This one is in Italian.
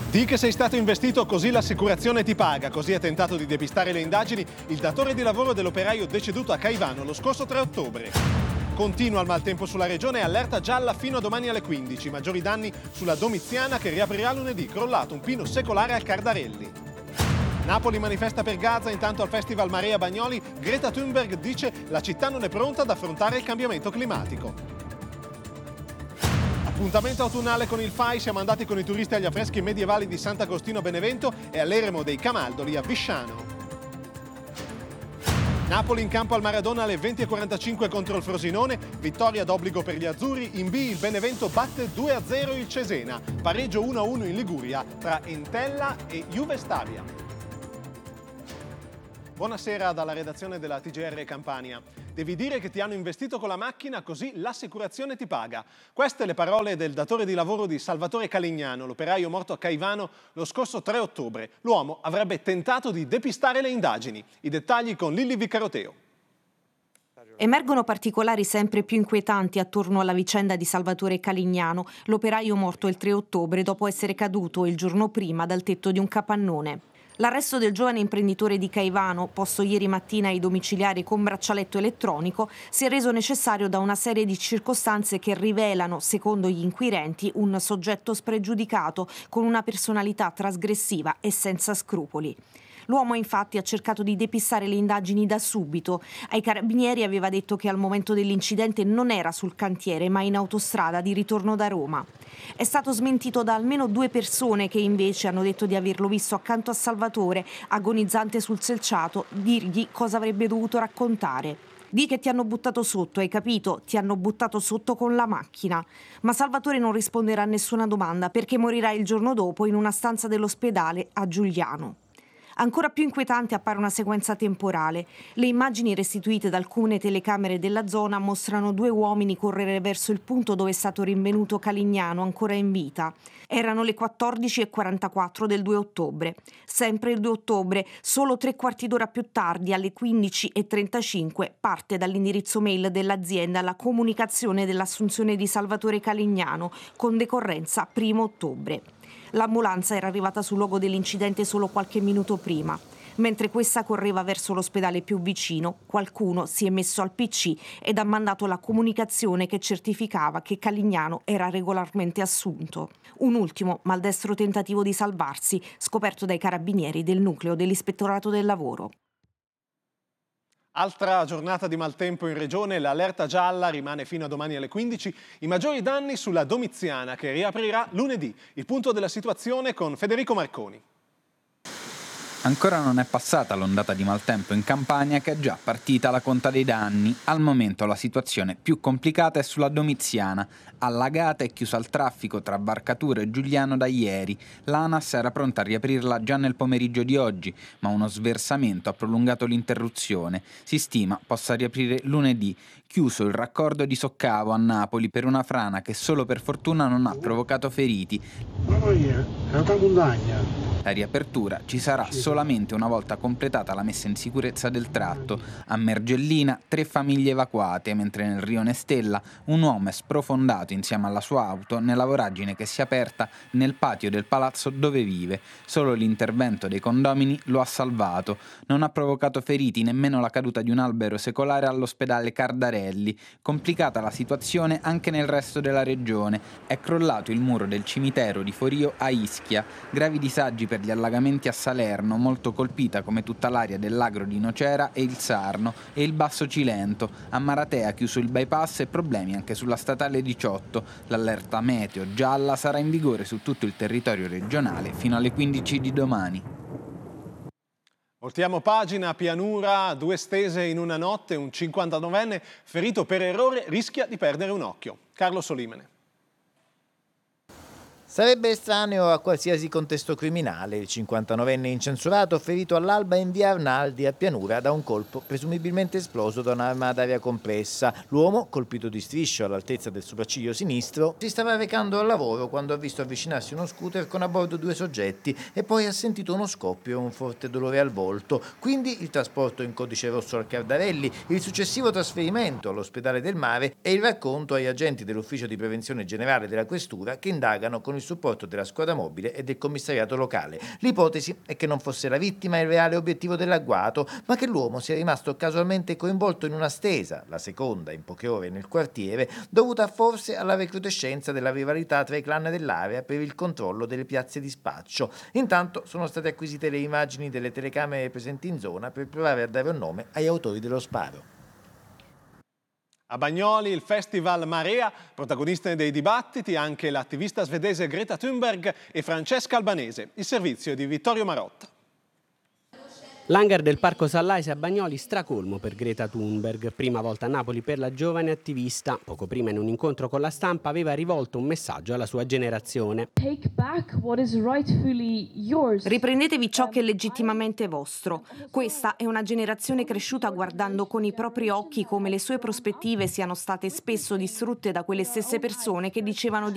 Di che sei stato investito, così l'assicurazione ti paga. Così ha tentato di depistare le indagini il datore di lavoro dell'operaio deceduto a Caivano lo scorso 3 ottobre. Continua il maltempo sulla regione, allerta gialla fino a domani alle 15. Maggiori danni sulla Domiziana che riaprirà lunedì, crollato un pino secolare al Cardarelli. Napoli manifesta per Gaza, intanto al Festival Marea Bagnoli Greta Thunberg dice la città non è pronta ad affrontare il cambiamento climatico. Appuntamento autunnale con il FAI, siamo andati con i turisti agli affreschi medievali di Sant'Agostino Benevento e all'eremo dei Camaldoli a Visciano. Napoli in campo al Maradona alle 20:45 contro il Frosinone, vittoria d'obbligo per gli azzurri, in B il Benevento batte 2-0 il Cesena, pareggio 1-1 in Liguria tra Entella e Juve Stabia. Buonasera dalla redazione della TGR Campania. Devi dire che ti hanno investito con la macchina, così l'assicurazione ti paga. Queste le parole del datore di lavoro di Salvatore Calignano, l'operaio morto a Caivano lo scorso 3 ottobre. L'uomo avrebbe tentato di depistare le indagini. I dettagli con Lilli Viccaroteo. Emergono particolari sempre più inquietanti attorno alla vicenda di Salvatore Calignano, l'operaio morto il 3 ottobre dopo essere caduto il giorno prima dal tetto di un capannone. L'arresto del giovane imprenditore di Caivano, posto ieri mattina ai domiciliari con braccialetto elettronico, si è reso necessario da una serie di circostanze che rivelano, secondo gli inquirenti, un soggetto spregiudicato con una personalità trasgressiva e senza scrupoli. L'uomo infatti ha cercato di depistare le indagini da subito. Ai carabinieri aveva detto che al momento dell'incidente non era sul cantiere ma in autostrada di ritorno da Roma. È stato smentito da almeno 2 persone che invece hanno detto di averlo visto accanto a Salvatore, agonizzante sul selciato, dirgli cosa avrebbe dovuto raccontare. Di che ti hanno buttato sotto, hai capito? Ti hanno buttato sotto con la macchina. Ma Salvatore non risponderà a nessuna domanda perché morirà il giorno dopo in una stanza dell'ospedale a Giuliano. Ancora più inquietante appare una sequenza temporale. Le immagini restituite da alcune telecamere della zona mostrano 2 uomini correre verso il punto dove è stato rinvenuto Calignano, ancora in vita. Erano le 14:44 del 2 ottobre. Sempre il 2 ottobre, solo 3/4 d'ora più tardi, alle 15:35, parte dall'indirizzo mail dell'azienda la comunicazione dell'assunzione di Salvatore Calignano, con decorrenza 1 ottobre. L'ambulanza era arrivata sul luogo dell'incidente solo qualche minuto prima. Mentre questa correva verso l'ospedale più vicino, qualcuno si è messo al PC ed ha mandato la comunicazione che certificava che Calignano era regolarmente assunto. Un ultimo maldestro tentativo di salvarsi, scoperto dai carabinieri del nucleo dell'Ispettorato del Lavoro. Altra giornata di maltempo in regione, l'allerta gialla rimane fino a domani alle 15. I maggiori danni sulla Domiziana che riaprirà lunedì. Il punto della situazione con Federico Marconi. Ancora non è passata l'ondata di maltempo in Campania che è già partita la conta dei danni. Al momento la situazione più complicata è sulla Domiziana, allagata e chiusa al traffico tra Barcatura e Giuliano da ieri. L'ANAS era pronta a riaprirla già nel pomeriggio di oggi, ma uno sversamento ha prolungato l'interruzione. Si stima possa riaprire lunedì. Chiuso il raccordo di Soccavo a Napoli per una frana che solo per fortuna non ha provocato feriti. Mamma mia, è una montagna. La riapertura ci sarà solamente una volta completata la messa in sicurezza del tratto. A Mergellina 3 famiglie evacuate, mentre nel Rione Stella un uomo è sprofondato insieme alla sua auto nella voragine che si è aperta nel patio del palazzo dove vive. Solo l'intervento dei condomini lo ha salvato. Non ha provocato feriti nemmeno la caduta di un albero secolare all'ospedale Cardarelli. Complicata la situazione anche nel resto della regione. È crollato il muro del cimitero di Forio a Ischia. Gravi disagi per gli allagamenti a Salerno, molto colpita come tutta l'area dell'agro di Nocera e il Sarno, e il Basso Cilento. A Maratea chiuso il bypass e problemi anche sulla statale 18. L'allerta meteo gialla sarà in vigore su tutto il territorio regionale fino alle 15 di domani. Voltiamo pagina, Pianura, 2 stese in una notte, un 59enne ferito per errore rischia di perdere un occhio. Carlo Solimene. Sarebbe estraneo a qualsiasi contesto criminale. Il 59enne incensurato ferito all'alba in via Arnaldi a Pianura da un colpo presumibilmente esploso da un'arma ad aria compressa. L'uomo, colpito di striscio all'altezza del sopracciglio sinistro, si stava recando al lavoro quando ha visto avvicinarsi uno scooter con a bordo 2 soggetti e poi ha sentito uno scoppio e un forte dolore al volto. Quindi il trasporto in codice rosso al Cardarelli, il successivo trasferimento all'ospedale del Mare e il racconto agli agenti dell'ufficio di prevenzione generale della questura che indagano con il supporto della squadra mobile e del commissariato locale. L'ipotesi è che non fosse la vittima il reale obiettivo dell'agguato, ma che l'uomo sia rimasto casualmente coinvolto in una stesa, la seconda in poche ore nel quartiere, dovuta forse alla recrudescenza della rivalità tra i clan dell'area per il controllo delle piazze di spaccio. Intanto sono state acquisite le immagini delle telecamere presenti in zona per provare a dare un nome agli autori dello sparo. A Bagnoli il festival Marea, protagoniste dei dibattiti anche l'attivista svedese Greta Thunberg e Francesca Albanese. Il servizio è di Vittorio Marotta. L'hangar del Parco Sallaise a Bagnoli stracolmo per Greta Thunberg, prima volta a Napoli per la giovane attivista. Poco prima in un incontro con la stampa aveva rivolto un messaggio alla sua generazione. Riprendetevi ciò che è legittimamente vostro. Questa è una generazione cresciuta guardando con i propri occhi come le sue prospettive siano state spesso distrutte da quelle stesse persone che dicevano di